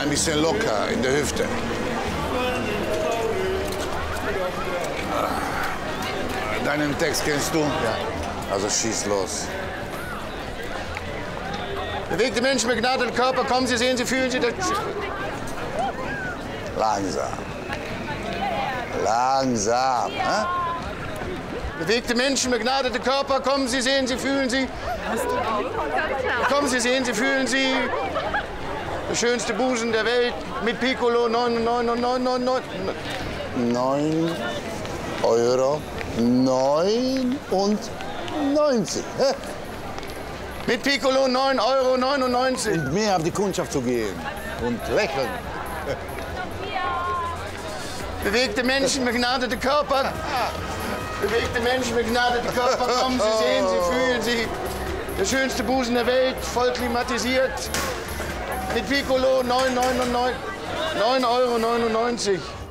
ein bisschen locker in der Hüfte. Deinen Text kennst du? Ja. Also schieß los. Bewegte Menschen, begnadete Körper, kommen Sie, sehen Sie, fühlen Sie. Langsam. Langsam. Hä? Bewegte Menschen, begnadete Körper, kommen Sie, sehen Sie, fühlen Sie. Kommen Sie, sehen Sie, fühlen Sie. Der schönste Busen der Welt mit Piccolo 9,99 €. Mit Piccolo 9,99 €. Und mehr auf die Kundschaft zu gehen und lächeln. Bewegte Menschen, begnadete Körper. Bewegte Menschen, begnadete Körper, kommen Sie, sehen Sie, fühlen Sie. Der schönste Busen der Welt, voll klimatisiert. Mit Piccolo 9,99 €.